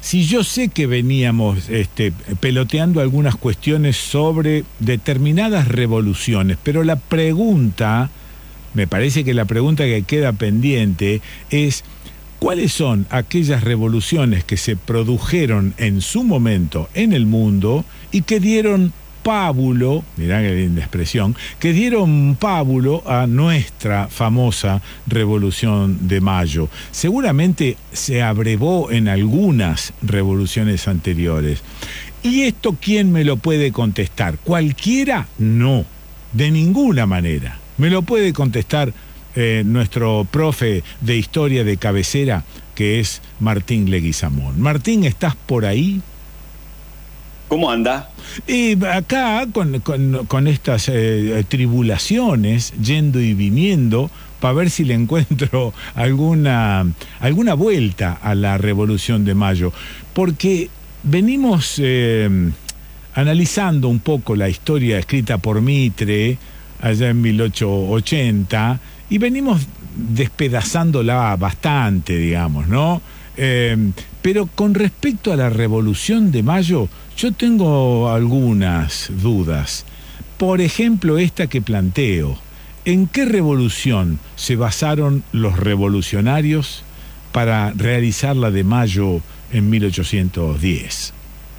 si yo sé que veníamos peloteando algunas cuestiones sobre determinadas revoluciones, pero la pregunta, me parece que la pregunta que queda pendiente es: ¿cuáles son aquellas revoluciones que se produjeron en su momento en el mundo y que dieron pábulo, mirá qué linda expresión, que dieron pábulo a nuestra famosa Revolución de Mayo? Seguramente se abrevó en algunas revoluciones anteriores. ¿Y esto quién me lo puede contestar? ¿Cualquiera? No, de ninguna manera. Me lo puede contestar nuestro profe de historia de cabecera, que es Martín Leguizamón. Martín, ¿estás por ahí? ¿Cómo anda? Y acá con estas tribulaciones, yendo y viniendo, para ver si le encuentro alguna vuelta a la Revolución de Mayo. Porque venimos analizando un poco la historia escrita por Mitre allá en 1880, y venimos despedazándola bastante, digamos, ¿no? Pero con respecto a la Revolución de Mayo, yo tengo algunas dudas. Por ejemplo, esta que planteo: ¿en qué revolución se basaron los revolucionarios para realizar la de Mayo en 1810?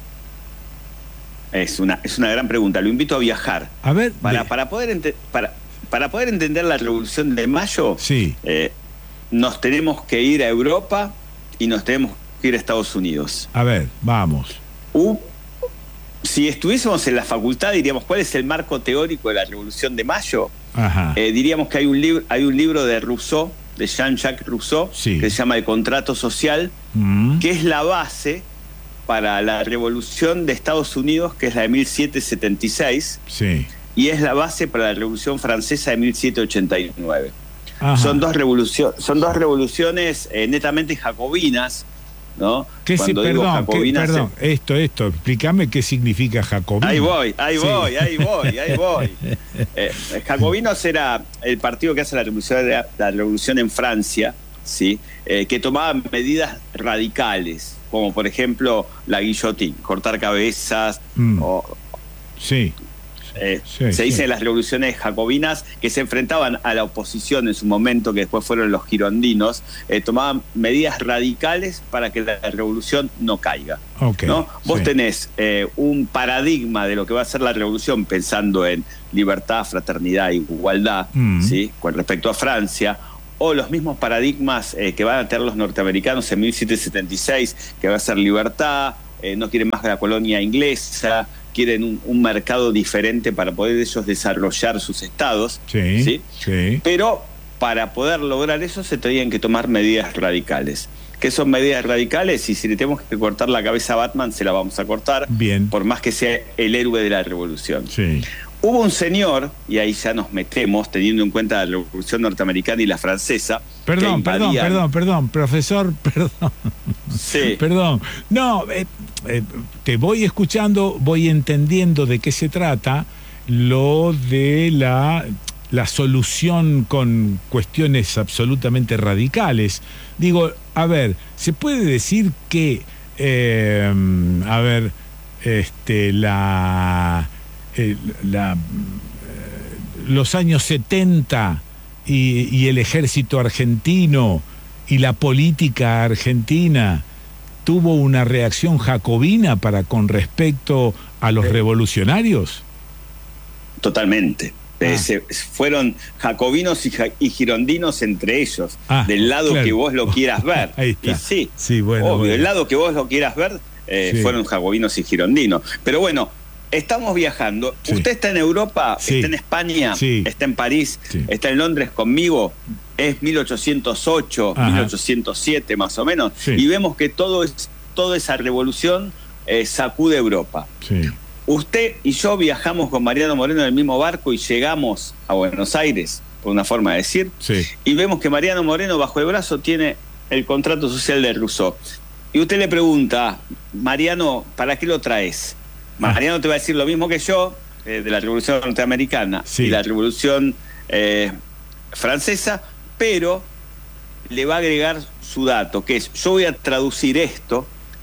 Es una gran pregunta. Lo invito a viajar. A ver, para poder entender la Revolución de Mayo, sí, nos tenemos que ir a Europa y nos tenemos que ir a Estados Unidos. A ver, vamos. Si estuviésemos en la facultad, diríamos, ¿cuál es el marco teórico de la Revolución de Mayo? Ajá. Diríamos que hay un libro de Rousseau, de Jean-Jacques Rousseau, sí, que se llama El Contrato Social, que es la base para la Revolución de Estados Unidos, que es la de 1776, sí, y es la base para la Revolución Francesa de 1789. Ajá. Son dos revoluciones netamente jacobinas, ¿no? Perdón, esto, explícame qué significa jacobino. Ahí voy. Jacobinos era el partido que hace la revolución en Francia, ¿sí? Que tomaba medidas radicales, como por ejemplo la guillotina, cortar cabezas, sí. Se dice en las revoluciones jacobinas que se enfrentaban a la oposición en su momento, que después fueron los girondinos, tomaban medidas radicales para que la revolución no caiga. Okay, ¿no? Vos tenés un paradigma de lo que va a ser la revolución pensando en libertad, fraternidad e igualdad, ¿sí? Con respecto a Francia, o los mismos paradigmas que van a tener los norteamericanos en 1776, que va a ser libertad, no quieren más la colonia inglesa, quieren un mercado diferente para poder ellos desarrollar sus estados, ¿sí? Pero para poder lograr eso se tenían que tomar medidas radicales. ¿Qué son medidas radicales? Y si le tenemos que cortar la cabeza a Batman, se la vamos a cortar, bien, por más que sea el héroe de la revolución. Sí. Hubo un señor, y ahí ya nos metemos, teniendo en cuenta la revolución norteamericana y la francesa. Perdón, profesor, perdón. Sí. Perdón. No, te voy escuchando, voy entendiendo de qué se trata, lo de la solución con cuestiones absolutamente radicales. Digo, a ver, ¿se puede decir que, los años 70 y el ejército argentino y la política argentina tuvo una reacción jacobina con respecto a los revolucionarios? Totalmente. Fueron jacobinos y girondinos entre ellos, del lado que vos lo quieras ver. Ahí está. Y sí, bueno, obvio, del lado que vos lo quieras ver, fueron jacobinos y girondinos. Pero bueno, estamos viajando. Sí. Usted está en Europa, está en España, está en París, está en Londres conmigo. Es 1808, 1807 más o menos. Y vemos que toda esa revolución sacude Europa. Sí. Usted y yo viajamos con Mariano Moreno en el mismo barco y llegamos a Buenos Aires, por una forma de decir, y vemos que Mariano Moreno bajo el brazo tiene el contrato social de Rousseau. Y usted le pregunta, Mariano, ¿para qué lo traes? Mariano te va a decir lo mismo que yo, de la Revolución Norteamericana y la Revolución Francesa, pero le va a agregar su dato, que es: yo voy a traducir esto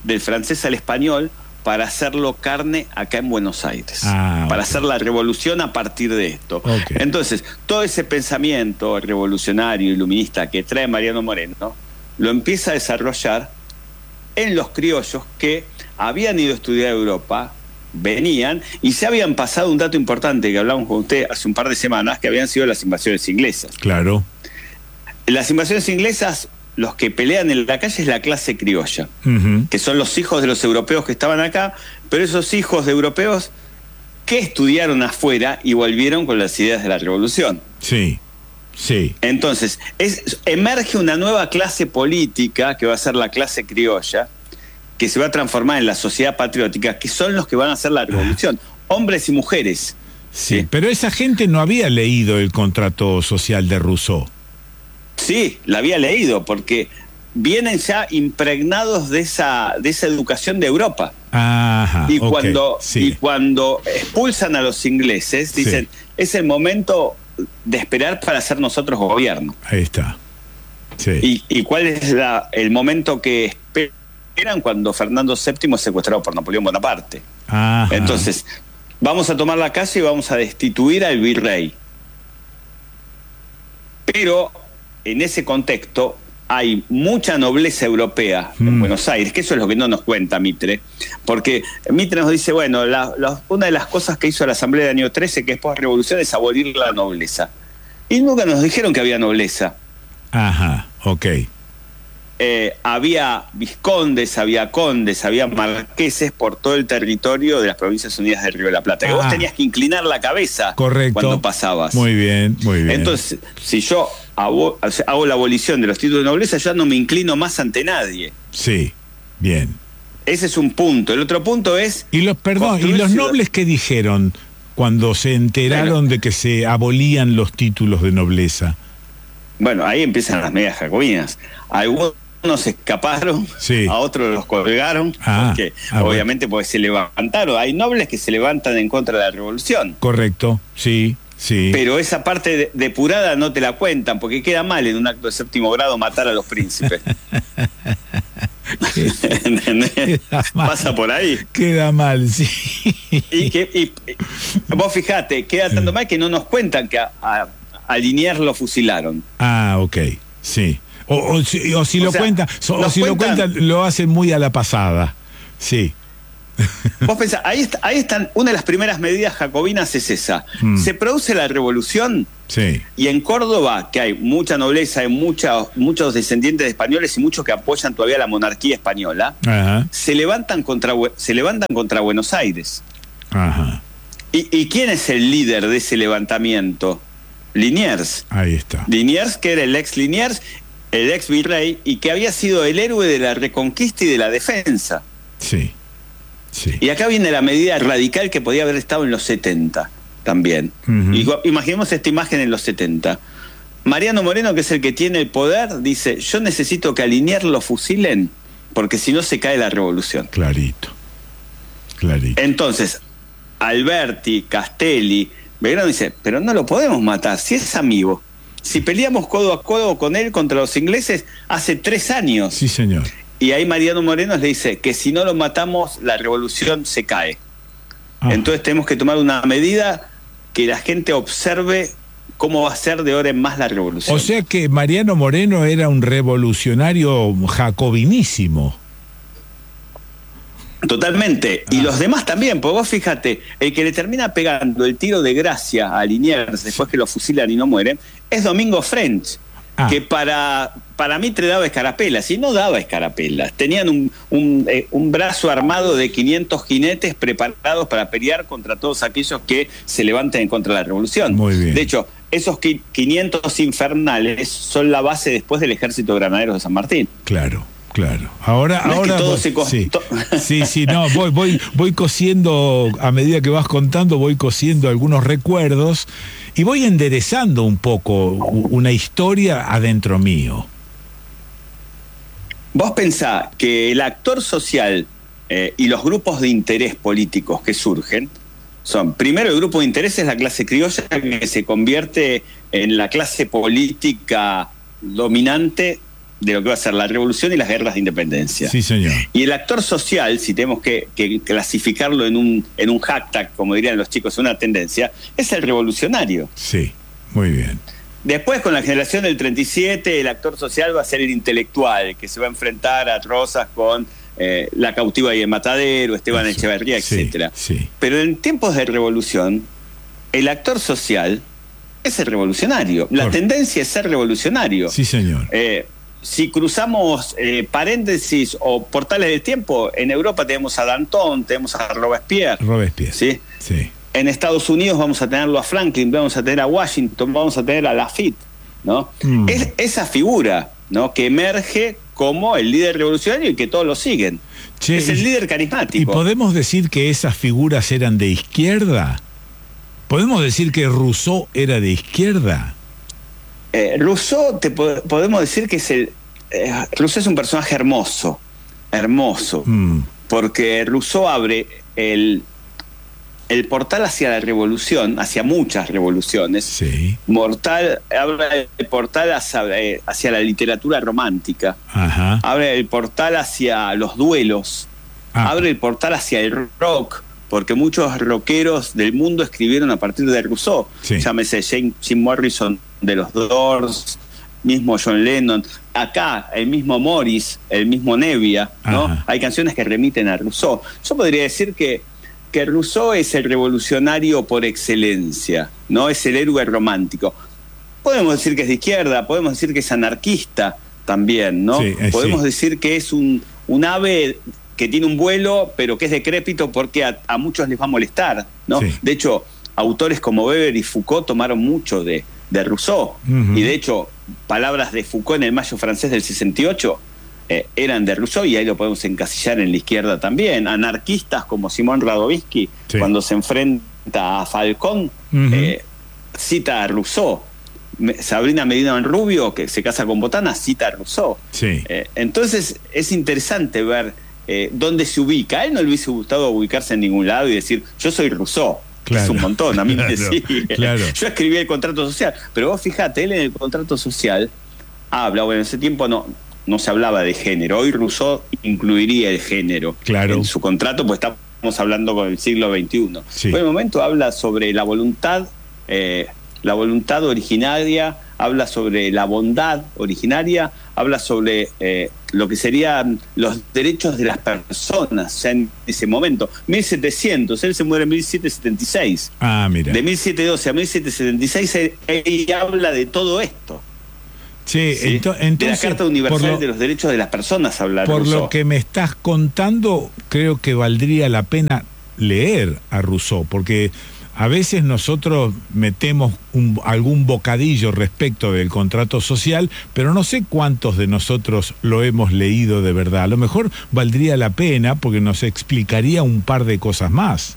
del francés al español para hacerlo carne acá en Buenos Aires, para hacer la revolución a partir de esto. Entonces, todo ese pensamiento revolucionario, iluminista que trae Mariano Moreno, lo empieza a desarrollar en los criollos que habían ido a estudiar a Europa, venían y se habían pasado un dato importante que hablamos con usted hace un par de semanas, que habían sido las invasiones inglesas. Claro. Las invasiones inglesas, los que pelean en la calle es la clase criolla, que son los hijos de los europeos que estaban acá, pero esos hijos de europeos que estudiaron afuera y volvieron con las ideas de la revolución. Sí, sí. Entonces, emerge una nueva clase política que va a ser la clase criolla, que se va a transformar en la sociedad patriótica, que son los que van a hacer la revolución, hombres y mujeres. Sí, pero esa gente no había leído el contrato social de Rousseau. Sí, la había leído, porque vienen ya impregnados de esa educación de Europa. Ajá, y cuando expulsan a los ingleses, dicen, es el momento de esperar para hacer nosotros gobierno. Ahí está. Sí. ¿Y cuál es el momento que esperan? Cuando Fernando VII es secuestrado por Napoleón Bonaparte. Ajá. Entonces, vamos a tomar la calle y vamos a destituir al virrey. Pero en ese contexto hay mucha nobleza europea en Buenos Aires, que eso es lo que no nos cuenta Mitre, porque Mitre nos dice, bueno, una de las cosas que hizo la Asamblea del año 13, que es post-revolución, es abolir la nobleza. Y nunca nos dijeron que había nobleza. Ajá, ok. Había vizcondes, había condes, había marqueses por todo el territorio de las Provincias Unidas del Río de la Plata. Que vos tenías que inclinar la cabeza cuando pasabas. Muy bien, muy bien. Entonces, si yo hago la abolición de los títulos de nobleza, ya no me inclino más ante nadie. Sí, bien. Ese es un punto. El otro punto es... ¿Y los nobles qué dijeron cuando se enteraron de que se abolían los títulos de nobleza? Bueno, ahí empiezan las medidas jacobinas. Algunos escaparon, a otros los colgaron, obviamente porque se levantaron. Hay nobles que se levantan en contra de la revolución. Correcto, sí, sí. Pero esa parte depurada no te la cuentan, porque queda mal en un acto de séptimo grado matar a los príncipes. Pasa por ahí. Queda mal, sí. Y vos fijate, queda tanto mal que no nos cuentan que a Liniers lo fusilaron. Ok, sí. O si lo cuentan, lo hacen muy a la pasada. Sí. Vos pensás, ahí están, una de las primeras medidas jacobinas es esa. Se produce la revolución, y en Córdoba, que hay mucha nobleza, hay muchos descendientes de españoles y muchos que apoyan todavía la monarquía española, se levantan contra Buenos Aires. Ajá. ¿Y quién es el líder de ese levantamiento? Liniers. Ahí está. Liniers, que era el ex Liniers, el ex virrey, y que había sido el héroe de la reconquista y de la defensa. Sí, sí. Y acá viene la medida radical que podía haber estado en los 70 también. Imaginemos esta imagen en los 70. Mariano Moreno, que es el que tiene el poder, dice, yo necesito que a Liniers lo fusilen, porque si no se cae la revolución. Clarito, clarito. Entonces, Alberti, Castelli, Belgrano dice, pero no lo podemos matar, si es amigo. Si peleamos codo a codo con él contra los ingleses hace 3 años. Sí, señor. Y ahí Mariano Moreno le dice que si no lo matamos, la revolución se cae. Entonces tenemos que tomar una medida que la gente observe cómo va a ser de ahora en más la revolución. O sea que Mariano Moreno era un revolucionario jacobinísimo. Totalmente. Y los demás también, porque vos fíjate, el que le termina pegando el tiro de gracia a Liniers después que lo fusilan y no mueren, es Domingo French, que para Mitre daba escarapelas, y no daba escarapelas. Tenían un brazo armado de 500 jinetes preparados para pelear contra todos aquellos que se levanten en contra de la revolución. Muy bien. De hecho, esos 500 infernales son la base después del ejército de granaderos de San Martín. Claro. Claro. Ahora voy cosiendo, a medida que vas contando, voy cosiendo algunos recuerdos y voy enderezando un poco una historia adentro mío. Vos pensás que el actor social y los grupos de interés políticos que surgen son, primero, el grupo de interés es la clase criolla, que se convierte en la clase política dominante de lo que va a ser la revolución y las guerras de independencia. Sí, señor. Y el actor social, si tenemos que clasificarlo en un hashtag, como dirían los chicos, una tendencia, es el revolucionario. Sí, muy bien. Después, con la generación del 37, el actor social va a ser el intelectual, que se va a enfrentar a Rosas con La cautiva y el matadero, Esteban Echeverría, etcétera. Sí. Pero en tiempos de revolución, el actor social es el revolucionario. La tendencia es ser revolucionario. Sí, señor. Si cruzamos paréntesis o portales del tiempo, en Europa tenemos a Danton, tenemos a Robespierre. ¿Sí? Sí. En Estados Unidos vamos a tenerlo a Franklin, vamos a tener a Washington, vamos a tener a Lafitte, ¿no? Es esa figura, ¿no?, que emerge como el líder revolucionario y que todos lo siguen. Che, es el líder carismático. ¿Y podemos decir que esas figuras eran de izquierda? ¿Podemos decir que Rousseau era de izquierda? Rousseau, podemos decir que Rousseau es un personaje hermoso, porque Rousseau abre el portal hacia la revolución, hacia muchas revoluciones. Sí. Abre el portal hacia la literatura romántica. Ajá. Abre el portal hacia los duelos. Abre el portal hacia el rock, porque muchos rockeros del mundo escribieron a partir de Rousseau. Sí. Llámese Jim Morrison de los Doors, mismo John Lennon, acá el mismo Morris, el mismo Nevia, ¿no? Ajá. Hay canciones que remiten a Rousseau. Yo podría decir que Rousseau es el revolucionario por excelencia, ¿no? Es el héroe romántico. Podemos decir que es de izquierda, podemos decir que es anarquista también, ¿no? Sí, podemos decir que es un ave que tiene un vuelo, pero que es decrépito porque a muchos les va a molestar, ¿no? Sí. De hecho, autores como Weber y Foucault tomaron mucho de Rousseau. Y de hecho, palabras de Foucault en el Mayo francés del 68 eran de Rousseau, y ahí lo podemos encasillar en la izquierda también. Anarquistas como Simón Radovisky, cuando se enfrenta a Falcón, cita a Rousseau. Sabrina Medina Rubio, que se casa con Botana, cita a Rousseau. Sí. Entonces es interesante ver dónde se ubica. A él no le hubiese gustado ubicarse en ningún lado y decir, yo soy Rousseau. Claro, es un montón, a mí me sigue. Claro. Yo escribí el contrato social, pero vos fijate, él en el contrato social habla, bueno, en ese tiempo no se hablaba de género, hoy Rousseau incluiría el género en su contrato, pues estamos hablando con el siglo XXI. Sí. En el momento habla sobre la voluntad originaria, habla sobre la bondad originaria, habla sobre lo que serían los derechos de las personas, ya en ese momento. 1700, él se muere en 1776. Mira. De 1712 a 1776, él habla de todo esto. Sí, ¿sí? Entonces, de la Carta Universal de los Derechos de las Personas habla Por Rousseau. lo que me estás contando, creo que valdría la pena leer a Rousseau, porque a veces nosotros metemos algún bocadillo respecto del contrato social, pero no sé cuántos de nosotros lo hemos leído de verdad. A lo mejor valdría la pena porque nos explicaría un par de cosas más.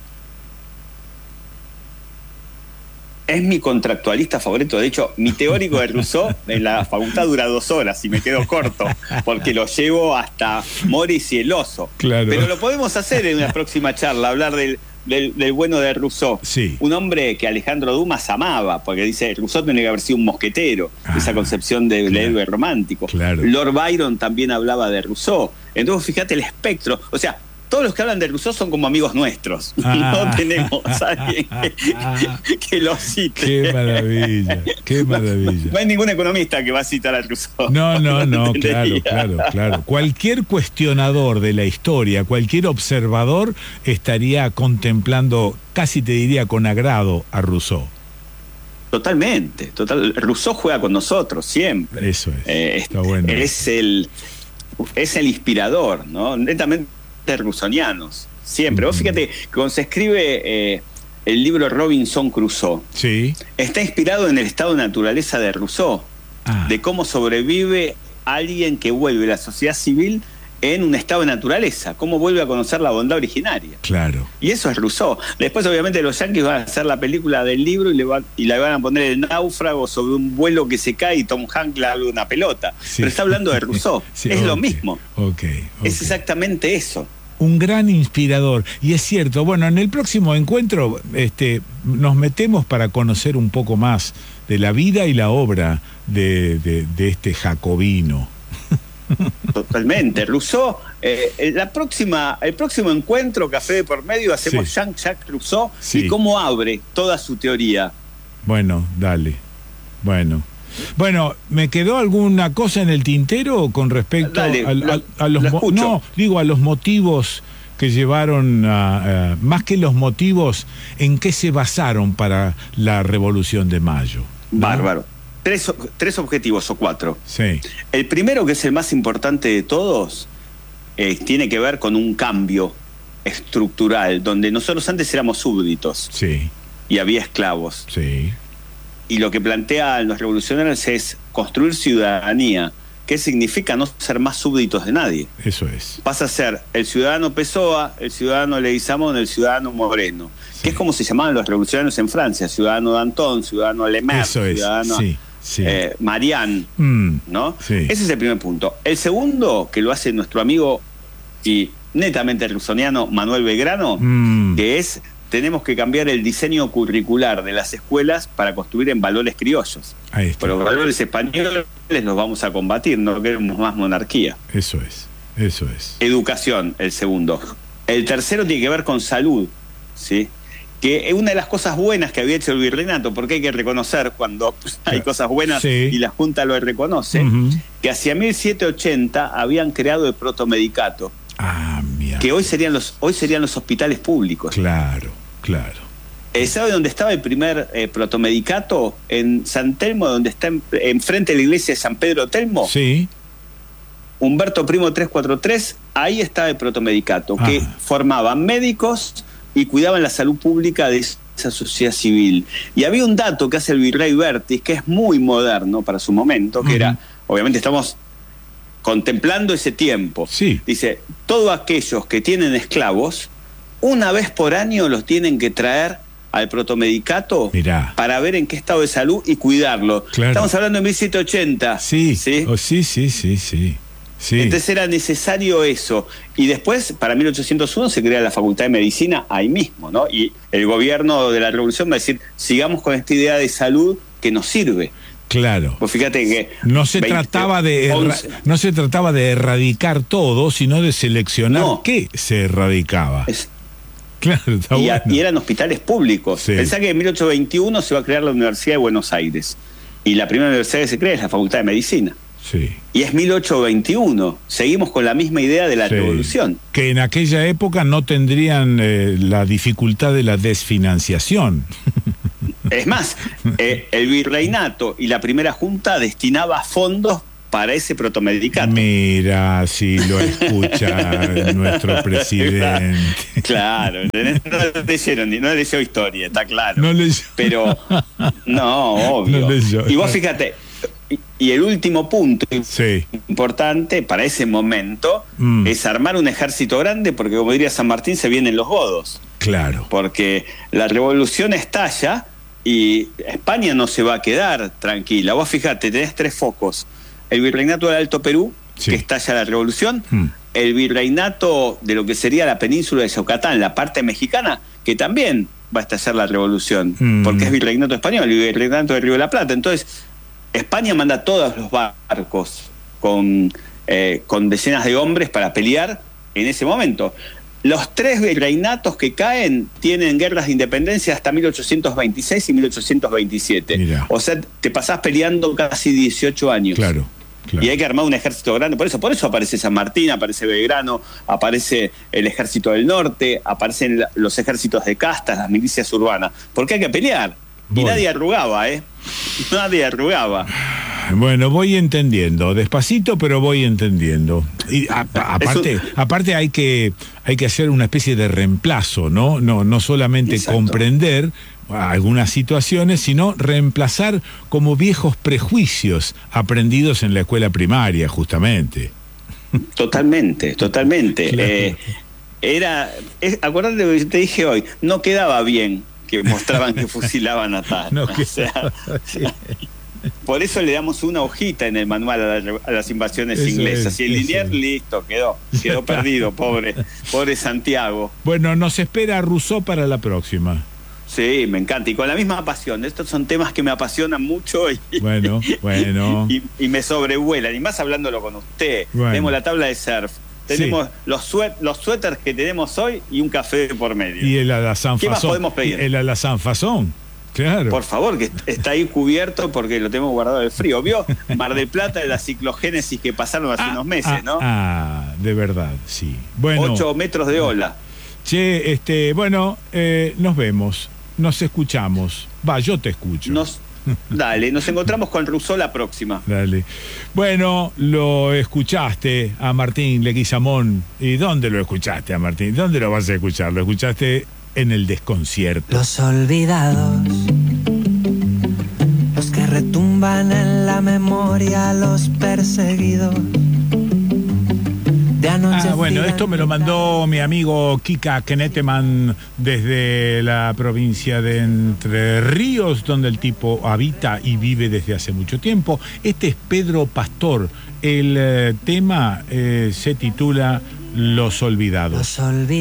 Es mi contractualista favorito. De hecho, mi teórico de Rousseau en la facultad dura 2 horas y me quedo corto, porque lo llevo hasta Morris y el oso. Claro. Pero lo podemos hacer en una próxima charla, hablar del bueno de Rousseau. Sí. Un hombre que Alejandro Dumas amaba, porque dice, Rousseau tiene que haber sido un mosquetero, esa concepción del héroe romántico. Claro. Lord Byron también hablaba de Rousseau. Entonces, fíjate el espectro. O sea, todos los que hablan de Rousseau son como amigos nuestros. No tenemos a alguien que lo cite. Qué maravilla, qué maravilla. No hay ningún economista que va a citar a Rousseau. No, claro. Cualquier cuestionador de la historia, cualquier observador estaría contemplando, casi te diría con agrado, a Rousseau. Totalmente. Rousseau juega con nosotros siempre. Eso es. Está bueno. Es el inspirador, ¿no? Netamente rousseauianos, siempre. Vos fíjate, cuando se escribe el libro Robinson Crusoe, está inspirado en el estado de naturaleza de Rousseau, de cómo sobrevive alguien que vuelve a la sociedad civil en un estado de naturaleza, cómo vuelve a conocer la bondad originaria. Claro. Y eso es Rousseau. Después, obviamente, los yanquis van a hacer la película del libro y le van a poner el náufrago sobre un vuelo que se cae y Tom Hanks le habla de una pelota. Pero está hablando de Rousseau. Es lo mismo. Es exactamente eso. Un gran inspirador. Y es cierto, bueno, en el próximo encuentro nos metemos para conocer un poco más de la vida y la obra de este jacobino. Totalmente. Rousseau, el próximo encuentro, Café de por medio, hacemos Jean-Jacques Rousseau y cómo abre toda su teoría. Bueno, dale. Bueno, ¿me quedó alguna cosa en el tintero con respecto a los motivos que llevaron más que los motivos, en qué se basaron para la Revolución de Mayo? ¿No? Bárbaro. Tres objetivos o cuatro. Sí. El primero, que es el más importante de todos, tiene que ver con un cambio estructural, donde nosotros antes éramos súbditos. Sí. Y había esclavos. Sí. Y lo que plantean los revolucionarios es construir ciudadanía. ¿Qué significa no ser más súbditos de nadie? Eso es. Pasa a ser el ciudadano Pessoa, el ciudadano Leguizamón, el ciudadano Moreno, que es como se llamaban los revolucionarios en Francia: ciudadano Danton, ciudadano Lemaire, ciudadano Marianne, ¿no? Sí. Ese es el primer punto. El segundo, que lo hace nuestro amigo y netamente rusoniano Manuel Belgrano, que es: tenemos que cambiar el diseño curricular de las escuelas para construir en valores criollos. Ahí está. Pero los valores españoles los vamos a combatir, no queremos más monarquía. Eso es. Educación, el segundo. El tercero tiene que ver con salud, ¿sí? Que es una de las cosas buenas que había hecho el virreinato, porque hay que reconocer cuando hay cosas buenas y la Junta lo reconoce, que hacia 1780 habían creado el protomedicato. Que hoy serían los hospitales públicos. Claro. ¿Sabe dónde estaba el primer protomedicato? En San Telmo, donde está enfrente de la iglesia de San Pedro Telmo. Sí. Humberto Primo 343, ahí estaba el protomedicato, que formaban médicos y cuidaban la salud pública de esa sociedad civil. Y había un dato que hace el virrey Bertis, que es muy moderno para su momento, que era, obviamente estamos contemplando ese tiempo. Sí. Dice: todos aquellos que tienen esclavos, una vez por año los tienen que traer al protomedicato para ver en qué estado de salud y cuidarlo. Claro. Estamos hablando de 1780. Sí. Entonces era necesario eso. Y después, para 1801, se crea la Facultad de Medicina ahí mismo, ¿no? Y el gobierno de la Revolución va a decir: sigamos con esta idea de salud que nos sirve. Claro. Pues fíjate que no se trataba de erradicar todo, sino de seleccionar qué se erradicaba. Claro, está bueno. Y eran hospitales públicos. Sí. Pensá que en 1821 se va a crear la Universidad de Buenos Aires. Y la primera universidad que se crea es la Facultad de Medicina. Sí. Y es 1821. Seguimos con la misma idea de la revolución. Que en aquella época no tendrían la dificultad de la desfinanciación. Es más, el virreinato y la primera junta destinaba fondos para ese protomedicato. Mira, si lo escucha nuestro presidente. Claro, no leyó historia, está claro. No leyó. Pero, no, obvio. No leyó. Y vos fíjate, y el último punto importante para ese momento es armar un ejército grande, porque como diría San Martín, se vienen los godos. Claro. Porque la revolución estalla y España no se va a quedar tranquila. Vos fíjate, tenés tres focos: el virreinato del Alto Perú, que estalla la revolución, el virreinato de lo que sería la península de Yucatán, la parte mexicana, que también va a estallar la revolución, porque es virreinato español, y virreinato del Río de la Plata. Entonces, España manda todos los barcos con decenas de hombres para pelear en ese momento. Los tres virreinatos que caen tienen guerras de independencia hasta 1826 y 1827. Mirá. O sea, te pasás peleando casi 18 años. Claro. Y hay que armar un ejército grande. Por eso aparece San Martín, aparece Belgrano, aparece el ejército del norte, aparecen los ejércitos de castas, las milicias urbanas. Porque hay que pelear. Y nadie arrugaba, Nadie arrugaba. Bueno, voy entendiendo, despacito, pero voy entendiendo. Y aparte hay que hacer una especie de reemplazo, ¿no? No solamente comprender algunas situaciones, sino reemplazar como viejos prejuicios aprendidos en la escuela primaria, justamente. Totalmente. Claro. Acordate lo que te dije hoy, no quedaba bien que mostraban que fusilaban a tal. No, por eso le damos una hojita en el manual a las invasiones inglesas. Y el Liniers, listo, quedó perdido, pobre Santiago. Bueno, nos espera Rousseau para la próxima. Sí, me encanta. Y con la misma pasión. Estos son temas que me apasionan mucho y, bueno. y me sobrevuelan. Y más hablándolo con usted. Bueno. Tenemos la tabla de surf. Tenemos los suéteres que tenemos hoy y un café por medio. Y el alazán ¿Qué más fazón. podemos pedir? El alazán fazón. Claro. Por favor, que está ahí cubierto porque lo tenemos guardado del frío. ¿Vio? Mar del Plata de la ciclogénesis que pasaron hace unos meses, ¿no? De verdad, sí. Bueno. 8 metros de ola. Che, bueno, nos vemos, nos escuchamos. Yo te escucho. Dale, nos encontramos con Rousseau la próxima. Dale. Bueno, lo escuchaste a Martín Leguizamón. ¿Y dónde lo escuchaste a Martín? ¿Dónde lo vas a escuchar? Lo escuchaste en el desconcierto. Los olvidados, los que retumban en la memoria, los perseguidos. Bueno, esto me lo mandó mi amigo Kika Keneteman desde la provincia de Entre Ríos, donde el tipo habita y vive desde hace mucho tiempo. Este es Pedro Pastor. El tema se titula Los Olvidados.